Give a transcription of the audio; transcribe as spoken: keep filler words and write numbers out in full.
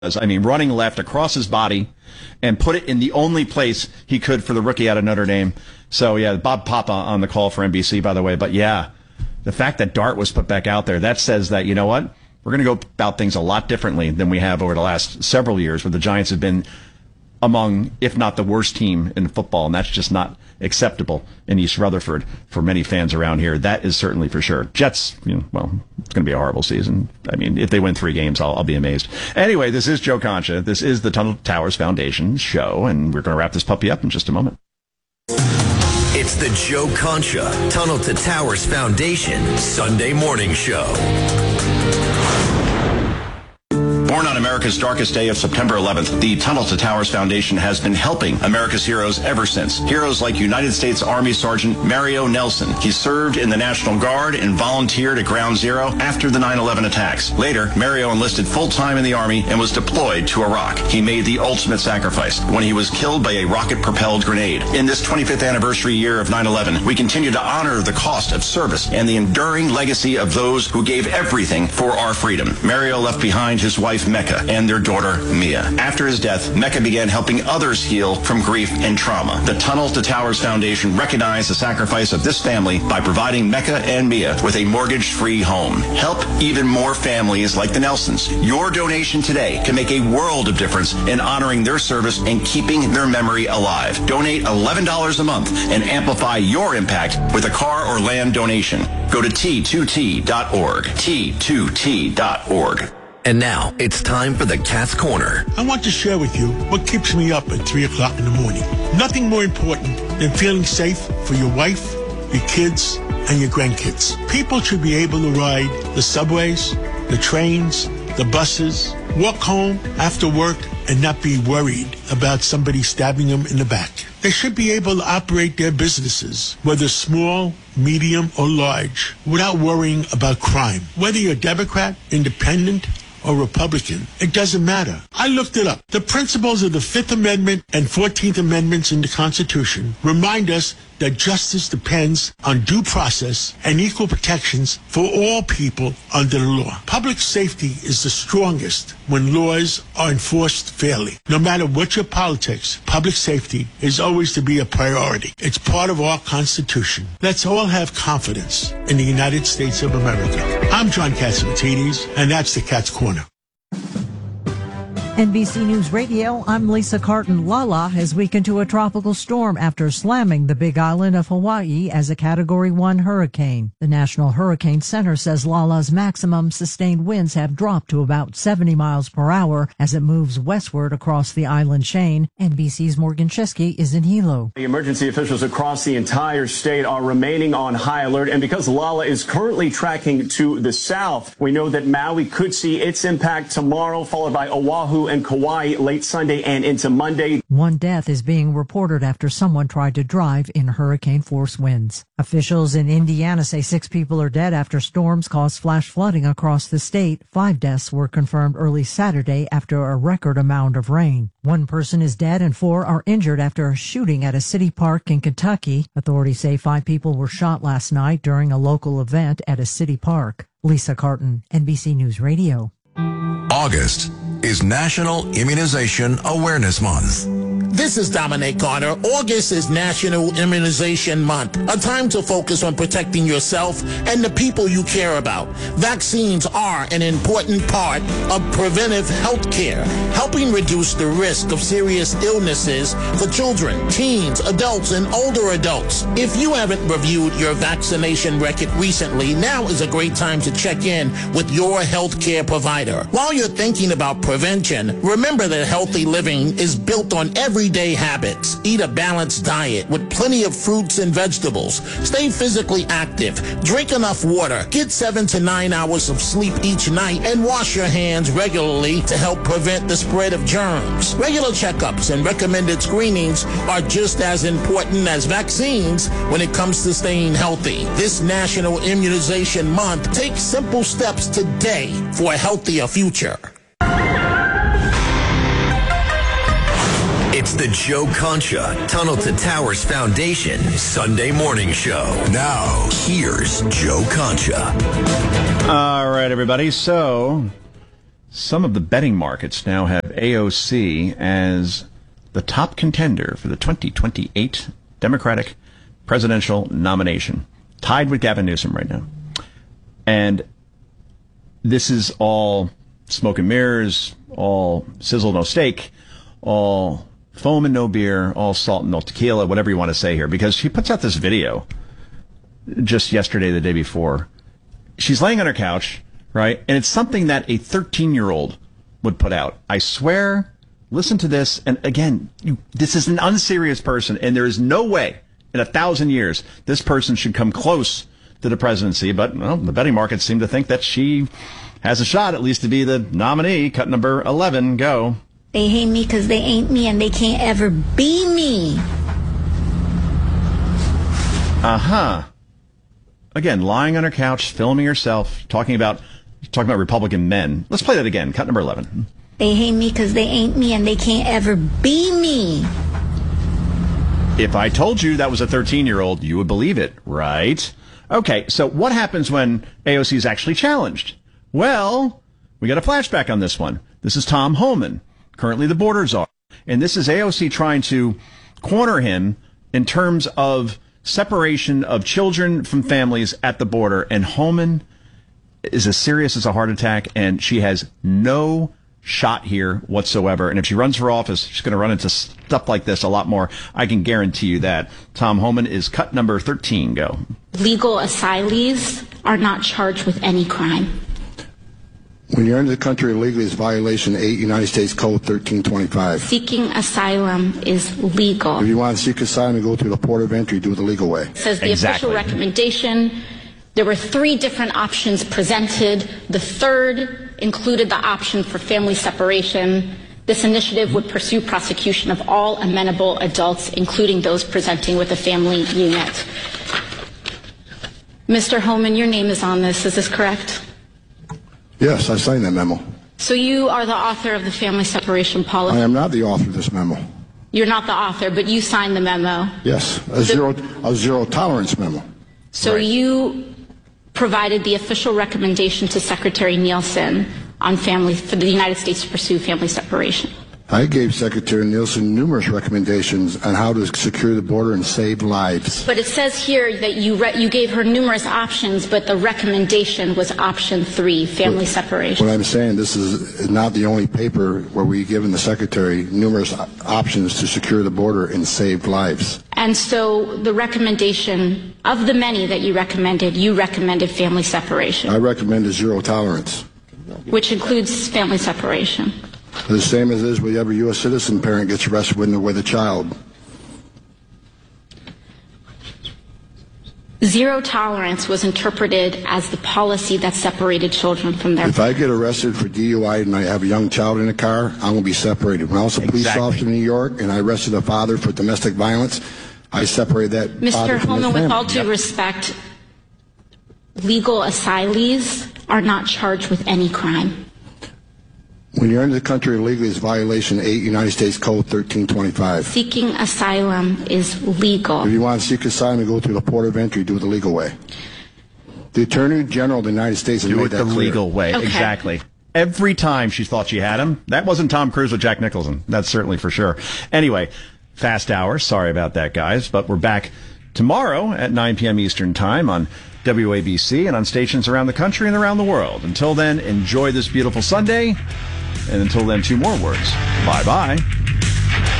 I mean, running left across his body and put it in the only place he could for the rookie out of Notre Dame. So, yeah, Bob Papa on the call for N B C, by the way. But, yeah, the fact that Dart was put back out there, that says that, you know what, we're going to go about things a lot differently than we have over the last several years, where the Giants have been among, if not the worst team in football, and that's just not acceptable in East Rutherford for many fans around here. That is certainly for sure. Jets, you know, well, it's going to be a horrible season. I mean, if they win three games, I'll, I'll be amazed. Anyway, this is Joe Concha. This is the Tunnel to Towers Foundation show, and we're going to wrap this puppy up in just a moment. It's the Joe Concha Tunnel to Towers Foundation Sunday morning show. Born on America's darkest day of September eleventh, the Tunnel to Towers Foundation has been helping America's heroes ever since. Heroes like United States Army Sergeant Mario Nelson. He served in the National Guard and volunteered at Ground Zero after the nine eleven attacks. Later, Mario enlisted full-time in the Army and was deployed to Iraq. He made the ultimate sacrifice when he was killed by a rocket-propelled grenade. In this twenty-fifth anniversary year of nine eleven, we continue to honor the cost of service and the enduring legacy of those who gave everything for our freedom. Mario left behind his wife Mecca and their daughter Mia. After his death, Mecca began helping others heal from grief and trauma. The Tunnel to Towers Foundation recognized the sacrifice of this family by providing Mecca and Mia with a mortgage-free home. Help even more families like the Nelsons. Your donation today can make a world of difference in honoring their service and keeping their memory alive. Donate eleven dollars a month and amplify your impact with a car or land donation. Go to T two T dot org. T two T dot org. And now, it's time for the Cat's Corner. I want to share with you what keeps me up at three o'clock in the morning. Nothing more important than feeling safe for your wife, your kids, and your grandkids. People should be able to ride the subways, the trains, the buses, walk home after work, and not be worried about somebody stabbing them in the back. They should be able to operate their businesses, whether small, medium, or large, without worrying about crime. Whether you're Democrat, Independent, or Republican, it doesn't matter. I looked it up. The principles of the Fifth Amendment and Fourteenth Amendments in the Constitution remind us that justice depends on due process and equal protections for all people under the law. Public safety is the strongest when laws are enforced fairly. No matter what your politics, public safety is always to be a priority. It's part of our Constitution. Let's all have confidence in the United States of America. I'm John Catsimatidis, and that's the Cat's Corner. N B C News Radio, I'm Lisa Carton. Lala has weakened to a tropical storm after slamming the Big Island of Hawaii as a Category one hurricane. The National Hurricane Center says Lala's maximum sustained winds have dropped to about seventy miles per hour as it moves westward across the island chain. N B C's Morgan Chesky is in Hilo. The emergency officials across the entire state are remaining on high alert, and because Lala is currently tracking to the south, we know that Maui could see its impact tomorrow, followed by Oahu and Kauai late Sunday and into Monday. One death is being reported after someone tried to drive in hurricane-force winds. Officials in Indiana say six people are dead after storms caused flash flooding across the state. Five deaths were confirmed early Saturday after a record amount of rain. One person is dead and four are injured after a shooting at a city park in Kentucky. Authorities say five people were shot last night during a local event at a city park. Lisa Carton, N B C News Radio. August is National Immunization Awareness Month. This is Dominic Carter. August is National Immunization Month, a time to focus on protecting yourself and the people you care about. Vaccines are an important part of preventive health care, helping reduce the risk of serious illnesses for children, teens, adults, and older adults. If you haven't reviewed your vaccination record recently, now is a great time to check in with your health care provider. While you're thinking about prevention, remember that healthy living is built on every Everyday habits. Eat a balanced diet with plenty of fruits and vegetables. Stay physically active. Drink enough water. Get seven to nine hours of sleep each night and wash your hands regularly to help prevent the spread of germs. Regular checkups and recommended screenings are just as important as vaccines when it comes to staying healthy. This National Immunization Month, take simple steps today for a healthier future. It's the Joe Concha Tunnel to Towers Foundation Sunday morning show. Now, here's Joe Concha. All right, everybody. So, some of the betting markets now have A O C as the top contender for the twenty twenty-eight Democratic presidential nomination, tied with Gavin Newsom right now. And this is all smoke and mirrors, all sizzle, no steak, all foam and no beer, all salt and no tequila, whatever you want to say here, because she puts out this video just yesterday, the day before. She's laying on her couch, right? And it's something that a thirteen-year-old would put out. I swear, listen to this. And again, you, this is an unserious person, and there is no way in a thousand years this person should come close to the presidency. But, well, the betting markets seem to think that she has a shot at least to be the nominee. Cut number eleven, go. They hate me because they ain't me and they can't ever be me. Uh-huh. Again, lying on her couch, filming herself, talking about talking about Republican men. Let's play that again. Cut number eleven. They hate me because they ain't me and they can't ever be me. If I told you that was a thirteen-year-old, you would believe it, right? Okay, so what happens when A O C is actually challenged? Well, we got a flashback on this one. This is Tom Homan, currently the border czar. And this is A O C trying to corner him in terms of separation of children from families at the border. And Homan is as serious as a heart attack, and she has no shot here whatsoever. And if she runs for office, she's going to run into stuff like this a lot more. I can guarantee you that. Tom Homan is cut number thirteen. Go. Legal asylees are not charged with any crime. When you enter the country illegally, it's violation eight United States Code thirteen twenty-five. Seeking asylum is legal. If you want to seek asylum, you go through the port of entry, do it the legal way. It says the Exactly. official recommendation. There were three different options presented. The third included the option for family separation. This initiative would pursue prosecution of all amenable adults, including those presenting with a family unit. Mister Homan, your name is on this. Is this correct? Yes, I signed that memo. So you are the author of the family separation policy? I am not the author of this memo. You're not the author, but you signed the memo. Yes, a zero, a zero tolerance memo. So Right. you provided the official recommendation to Secretary Nielsen on family for the United States to pursue family separation. I gave Secretary Nielsen numerous recommendations on how to secure the border and save lives. But it says here that you re- you gave her numerous options, but the recommendation was option three, family separation. What I'm saying, this is not the only paper where we've given the Secretary numerous op- options to secure the border and save lives. And so the recommendation, of the many that you recommended, you recommended family separation, I recommend a zero tolerance. which includes family separation. The same as it is with every U S citizen parent gets arrested with, with a child. Zero tolerance was interpreted as the policy that separated children from their If I get arrested for D U I and I have a young child in the car, I'm going to be separated. When I was a police Exactly. officer in New York and I arrested a father for domestic violence, I separated that Mister father from his Holman, with family. all due respect, legal asylees are not charged with any crime. When you enter the country illegally, it's violation eight United States Code thirteen twenty-five. Seeking asylum is legal. If you want to seek asylum, you go through the port of entry, do it the legal way. The Attorney General of the United States has Do made it that the clear. legal way. Okay. Exactly. Every time she thought she had him. That wasn't Tom Cruise with Jack Nicholson. That's certainly for sure. Anyway, fast hour. Sorry about that, guys. But we're back tomorrow at nine p.m. Eastern Time on W A B C and on stations around the country and around the world. Until then, enjoy this beautiful Sunday. And until then, two more words. Bye-bye.